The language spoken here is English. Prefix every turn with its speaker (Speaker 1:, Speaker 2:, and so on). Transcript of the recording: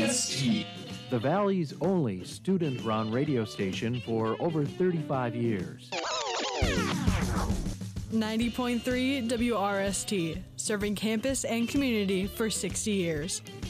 Speaker 1: The Valley's only student-run radio station for over 35 years.
Speaker 2: 90.3 WRST, serving campus and community for 60 years.